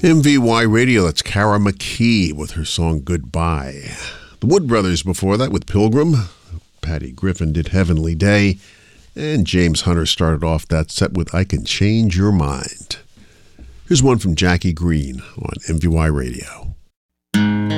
MVY Radio, that's Cara McKee with her song Goodbye. The Wood Brothers before that with Pilgrim. Patty Griffin did Heavenly Day. And James Hunter started off that set with I Can Change Your Mind. Here's one from Jackie Green on MVY Radio.